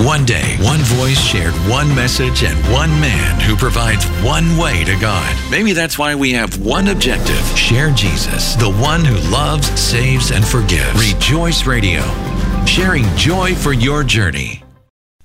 One day, one voice shared one message and one man who provides one way to God. Maybe that's why we have one objective: share Jesus, the one who loves, saves, and forgives. Rejoice Radio, sharing joy for your journey.